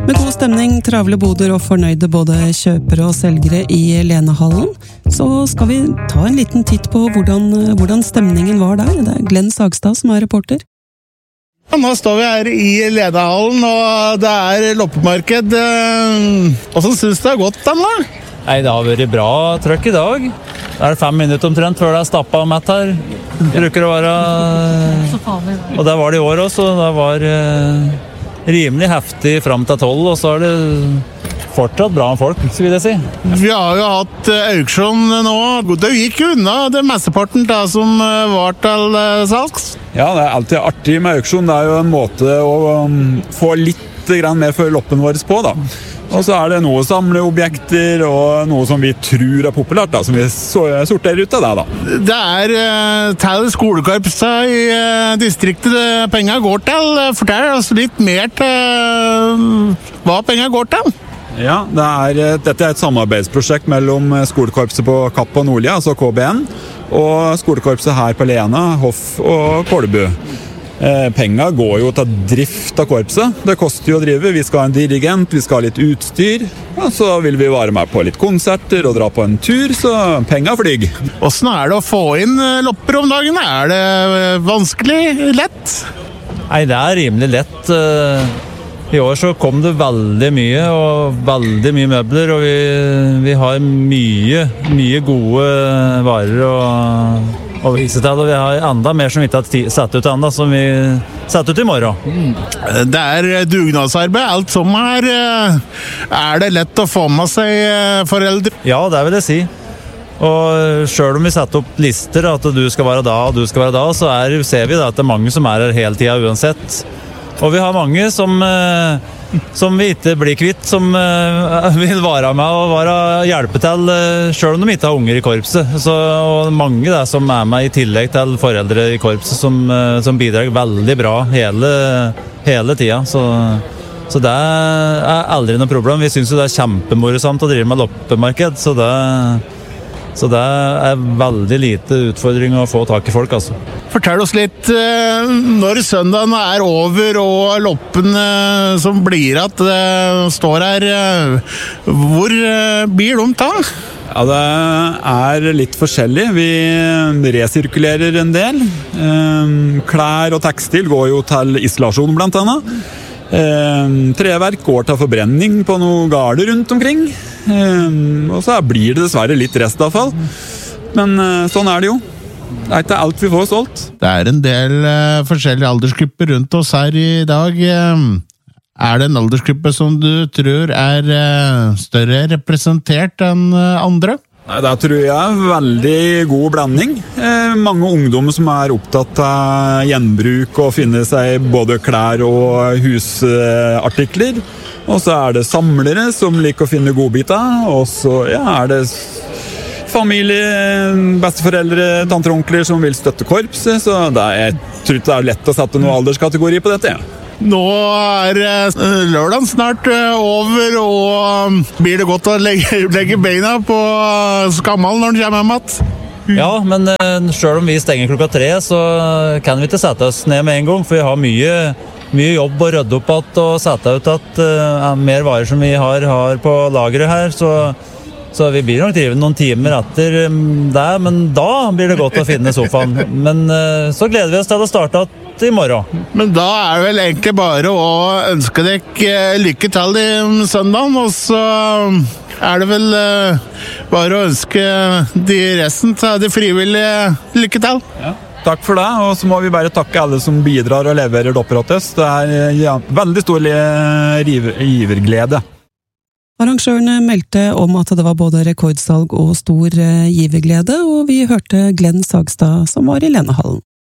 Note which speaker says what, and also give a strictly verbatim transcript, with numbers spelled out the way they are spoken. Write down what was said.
Speaker 1: Med god stemning, travle boder og fornøyde både kjøpere og selgere i Lenahallen, så skal vi ta en liten titt på hvordan, hvordan stemningen var der. Det er Glenn Sagstad som er reporter.
Speaker 2: Nå står vi her i Lenahallen, og det er loppemarked. Hvordan synes du det har gått, Anna?
Speaker 3: Nei, det har vært bra trøkk i dag. Det er fem minutter omtrent før det er stappet mett her. Det bruker å være... Og der var det i år også. Det var rimelig heftig frem til tolv, og så er det fortsatt bra med folk, så vil jeg si.
Speaker 2: Vi har jo hatt auksjon nå. Det gikk jo unna det mesteparten da som var til salgs.
Speaker 4: Ja, det er alltid artig med auksjon. Det er jo en måte å um, få litt grann mer for loppen vår på, da. Og så er det noe samleobjekter og noe som vi tror er populært, da, som vi sorterer ut av det, da.
Speaker 2: Det er uh, til skolekorpsa i uh, distriktet penger går til. Fortell oss litt mer til uh, hva penger går til.
Speaker 4: Ja, det er, dette er et samarbeidsprosjekt mellom skolekorpset på Kapp og Nordlia, altså K B N, og skolekorpset her på Lena, Hoff og Kolbu. Eh, Penger går jo til drift av korpset. Det koster jo å drive. Vi skal ha en dirigent, vi skal ha litt utstyr, og så vil vi være med på litt konserter og dra på en tur, så penger flyg.
Speaker 2: Hvordan er det å få inn lopper om dagen? Er det vanskelig? Lett?
Speaker 3: Nei, det er rimelig lett. I år så kom det veldig mye, og veldig mye møbler, og vi, vi har mye, mye gode varer å, å vise til, og vi har enda mer som vi ikke har satt ut enda, som vi satt ut i morgen.
Speaker 2: Det er dugnadsarbeid, alt som er. Er det lett å få med seg foreldre?
Speaker 3: Ja, det vil jeg si. Og selv om vi setter opp lister, at du skal være da, og du skal være da, så er, ser vi da at det er mange som er her hele tiden uansett. Og vi har mange som, som vi ikke blir kvitt, som vil være med og være hjelpe til, selv om de ikke har unger i korpset. Så, og mange der som er med i tillegg til foreldre i korpset, som, som bidrar veldig bra hele, hele tiden. Så, så det er aldri noe problem. Vi synes jo det er kjempemorosamt å drive med loppemarked, så det Så det er veldig lite utfordring å få tak i folk, altså.
Speaker 2: Fortell oss litt, når søndagen er over og loppen som blir at det står her, hvor blir de ta?
Speaker 4: Ja, det er litt forskjellig. Vi resirkulerer en del. Klær og tekstil går jo til isolasjon blant annet. Treverk går til forbrenning på noen garder rundt omkring. Og så blir det dessverre litt restavfall. Men sånn er det jo. Det er ikke alt vi får solgt.
Speaker 2: Det er en del uh, forskjellige aldersgrupper rundt oss her i dag. Er det en aldersgruppe som du tror er uh, større representert enn uh, andre?
Speaker 4: Nei, det tror jeg er veldig god blanding. Eh, mange ungdommer som er opptatt av gjenbruk og finne seg både klær og husartikler. Og så er det samlere som liker å finne godbiter. Og så ja, er det familie, besteforeldre, tanter og onkler som vil støtte korpset. Så det er, jeg tror ikke det er lett å sette noen alderskategori på dette. Ja.
Speaker 2: Nå er lørdagen snart over, og blir det godt å legge, legge beina på skammal når den kommer hjem igjen?
Speaker 3: Ja, men selv om vi stenger klokka tre, så kan vi ikke sette oss ned med en gang, for vi har mye, mye jobb å rydde opp at, og sette ut at uh, mer varer som vi har, har på lageret her, så, så vi blir nok drive noen timer etter det, men da blir det godt å finne sofaen. Men uh, så gleder vi oss til å starte i morgen.
Speaker 2: Men da er det vel egentlig bare å ønske dere lykke til i søndagen, og så er det vel bare å ønske de resten til de frivillige lykke til.
Speaker 4: Ja, takk for det, og så må vi bare takke alle som bidrar og leverer dopper til oss. Det er ja, veldig stor giverglede.
Speaker 1: Arrangørene meldte om at det var både rekordsalg og stor giverglede, og vi hørte Glenn Sagstad som var i Lenahallen.